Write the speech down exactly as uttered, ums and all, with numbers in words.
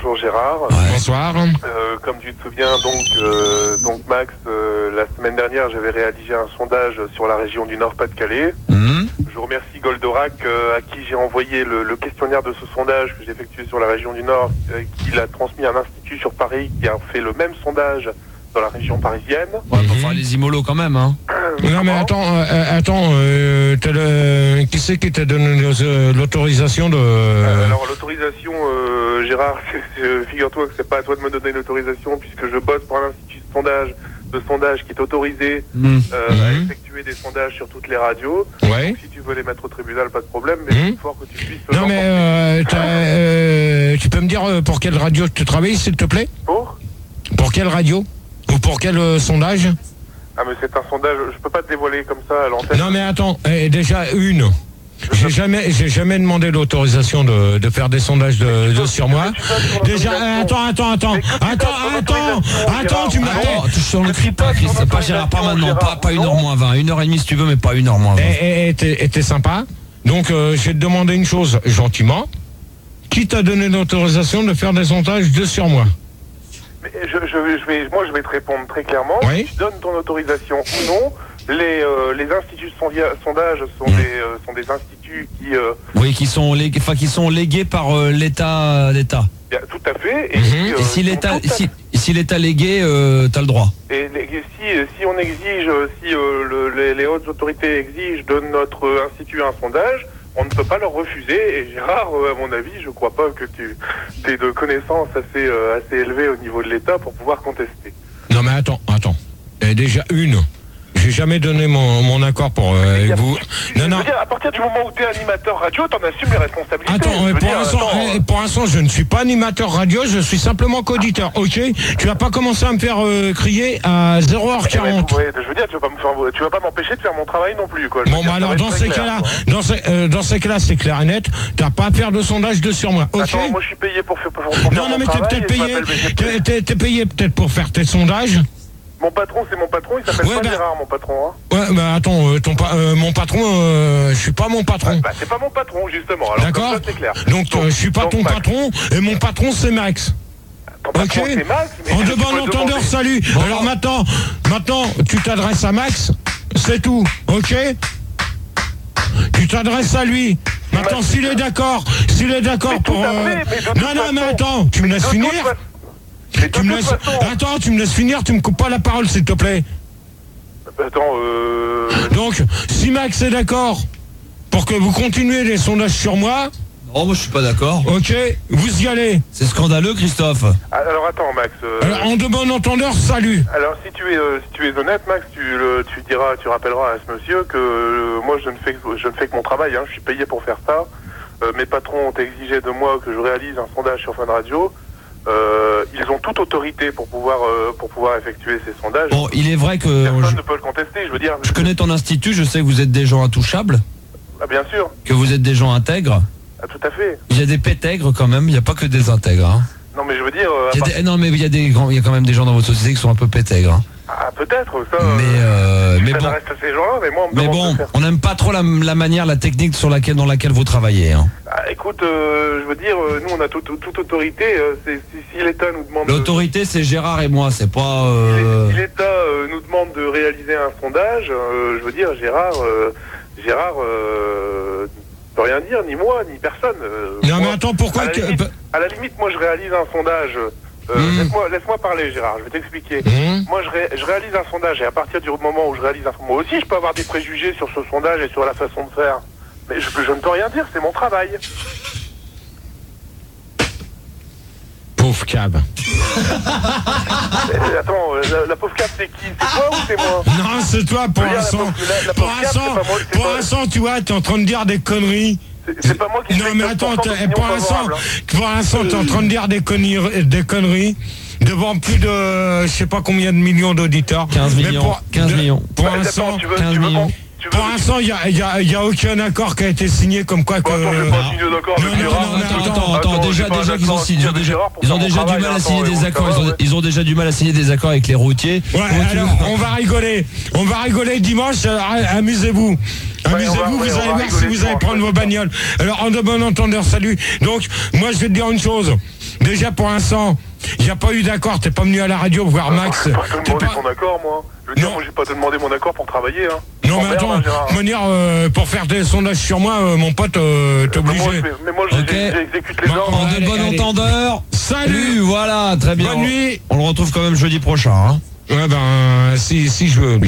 Bonjour Gérard. Ouais. Bonsoir. Euh, comme tu te souviens, donc, euh, donc Max, euh, la semaine dernière, j'avais réalisé un sondage sur la région du Nord-Pas-de-Calais. Mmh. Je remercie Goldorak, euh, à qui j'ai envoyé le, le questionnaire de ce sondage que j'ai effectué sur la région du Nord, euh, qui l'a transmis à un institut sur Paris qui a fait le même sondage dans la région parisienne. Ouais, mmh. Pour faire les immolos quand même, hein. Non mais attends, euh, attends, euh, le... qui c'est qui t'a donné l'autorisation de... Euh, alors l'autorisation, euh, Gérard, figure-toi que c'est pas à toi de me donner l'autorisation puisque je bosse pour un institut de sondage, de sondage qui est autorisé mmh. Euh, mmh. à effectuer des sondages sur toutes les radios. Ouais. Donc, si tu veux les mettre au tribunal, pas de problème, mais mmh. il faut que tu puisses... Non mais euh, euh, tu peux me dire pour quelle radio tu travailles s'il te plaît? Pour Pour quelle radio? Ou pour quel euh, sondage? Ah mais c'est un sondage, je peux pas te dévoiler comme ça à l'antenne. Non mais attends, eh, déjà une. J'ai jamais, j'ai jamais demandé l'autorisation de, de faire des sondages de, de sur moi. Déjà, attends, attends, attends, attends, attends, attends, tu m'as. Oh, sur le cri pas, c'est pas Gérard, pas maintenant, pas, pas une heure moins vingt, une heure et demie si tu veux, mais pas une heure moins vingt. Et, et, t'es, t'es sympa. Donc, euh, je vais te demander une chose, gentiment. Qui t'a donné l'autorisation de faire des sondages de sur moi? Mais je, je, je vais, moi, je vais te répondre très clairement. Oui. Tu donnes ton autorisation ou non. Les, euh, les instituts de sondia- sondage sont, mmh. des, euh, sont des instituts qui... Euh, oui, qui sont, lég- enfin, qui sont légués par euh, l'État. l'État. Bien, tout à fait. Et, mmh. qui, euh, et si l'État si, si l'État légué, euh, t'as le droit. Et les, si, si on exige, si euh, le, les, les hautes autorités exigent de notre institut un sondage, on ne peut pas leur refuser. Et Gérard, euh, à mon avis, je crois pas que tu aies de connaissances assez, euh, assez élevées au niveau de l'État pour pouvoir contester. Non mais attends, attends. Et déjà une. J'ai jamais donné mon, mon accord pour euh, a, vous. Non, non. Dire, à partir du moment où tu es animateur radio, t'en assumes les responsabilités. Attends, euh, pour, dire, l'instant, attends. Euh, pour l'instant, je ne suis pas animateur radio, je suis simplement qu'auditeur. Ok, tu vas pas commencer à me faire euh, crier à zéro heure quarante. Ouais, je veux dire, tu vas pas me faire, tu vas pas m'empêcher de faire mon travail non plus, quoi. Je bon, bah alors dans ces cas-là, dans ces, euh, dans ces cas-là, c'est clair et net. T'as pas à faire de sondage de sur moi. Ok. Attends, moi je suis payé pour faire. Pour, pour non, non, mais t'es peut-être payé. T'es, t'es, t'es payé peut-être pour faire tes sondages. Mon patron, c'est mon patron, il s'appelle ouais, pas bah, Gérard, mon patron. Hein. Ouais, bah attends, euh, ton pa- euh, mon patron, euh, je suis pas mon patron. Bah, c'est pas mon patron, justement. Alors, d'accord. Ça, c'est clair. Donc, donc euh, je suis pas ton Max. patron, et mon patron, c'est Max. Ton patron, ok. C'est Max, mais en de bon entendeur, salut. Bon. Alors maintenant, maintenant, tu t'adresses à Max, c'est tout, ok. Tu t'adresses à lui. Maintenant, s'il est d'accord, s'il est d'accord pour. Euh... Non, non, mais attends, tu me laisses finir. Tu me laisses... Attends, tu me laisses finir, tu me coupes pas la parole, s'il te plaît. Attends, euh... Donc, si Max est d'accord pour que vous continuez les sondages sur moi... Non, moi je suis pas d'accord. Ok, vous y allez. C'est scandaleux, Christophe. Alors attends, Max... Euh... Alors, en de bon entendeur, salut. Alors, si tu es, euh, si tu es honnête, Max, tu, le, tu diras, tu rappelleras à ce monsieur que euh, moi, je ne, fais, je ne fais que mon travail, hein, je suis payé pour faire ça. Euh, mes patrons ont exigé de moi que je réalise un sondage sur Fun Radio. Euh, ils ont toute autorité pour pouvoir euh, pour pouvoir effectuer ces sondages. Bon, il est vrai que personne je... ne peut le contester. Je veux dire. Je connais ton institut. Je sais que vous êtes des gens intouchables. Ah, bien sûr. Que vous êtes des gens intègres. Ah, tout à fait. Il y a des pétègres quand même. Il n'y a pas que des intègres. Hein. Non, mais je veux dire. Euh, il y a des... Non, mais il y a des grands. Il y a quand même des gens dans votre société qui sont un peu pétègres. Hein. Ah, peut-être. Ça. Mais euh, mais bon. À ces gens-là, mais moi, on me mais bon, on n'aime pas trop la, la manière, la technique sur laquelle dans laquelle vous travaillez. Hein. Ah, écoute, euh, je veux dire, euh, nous on a toute, toute autorité. Euh, c'est, si, si l'État nous demande. L'autorité, de... c'est Gérard et moi. C'est pas. Euh... Si l'État euh, nous demande de réaliser un sondage, euh, je veux dire, Gérard, euh, Gérard, euh, ne peut rien dire, ni moi, ni personne. Euh, non, moi, mais attends, pourquoi à la, que... limite, à la limite, moi je réalise un sondage. Euh, mmh. laisse-moi, laisse-moi parler, Gérard, je vais t'expliquer. Mmh. Moi, je, ré, je réalise un sondage, et à partir du moment où je réalise un sondage, moi aussi, je peux avoir des préjugés sur ce sondage et sur la façon de faire. Mais je, je ne peux rien dire, c'est mon travail. Pauvre cab. Mais, attends, la, la pauvre cab, c'est qui? C'est toi ou c'est moi? Non, c'est toi, pour l'instant. Pour l'instant, pour l'instant, tu vois, t'es en train de dire des conneries. C'est, c'est pas moi qui non mais attends, pour l'instant, pour l'instant, t'es en train de dire des conneries, des conneries devant plus de, je sais pas combien de millions d'auditeurs. quinze millions. Pour, quinze millions. Pour bah, l'instant, tu veux, quinze tu veux millions. Veux, pour l'instant, il y a, y, a, y a aucun accord qui a été signé comme quoi que. Attends, je vais pas signer d'accord avec non, non, non, attends, attends, attends, attends, déjà, déjà qu'ils ont signé, ils ont déjà, ils ont déjà du mal à signer des accords. Ils ont, ils ont déjà du mal à signer des accords avec les routiers. Ouais, alors, on va rigoler, on va rigoler dimanche. Amusez-vous. Amusez-vous, ouais, vous allez voir si vous allez prendre vos bagnoles. Alors, en de bon entendeur, salut. Donc, moi, je vais te dire une chose. déjà pour l'instant, il n'y a pas eu d'accord, t'es pas venu à la radio voir euh, Max. Je vais pas te demander pas... mon accord, moi. Je veux dire, moi, j'ai pas te demandé mon accord pour travailler, hein. Non, mais attends, de manière, euh, pour faire des sondages sur moi, euh, mon pote, euh, t'es obligé. Mais moi, mais moi okay. j'exécute les ordres. En de bon entendeur. Salut, voilà, très bien. Bonne nuit. On le retrouve quand même jeudi prochain, hein. Ouais, ben, si, si je veux.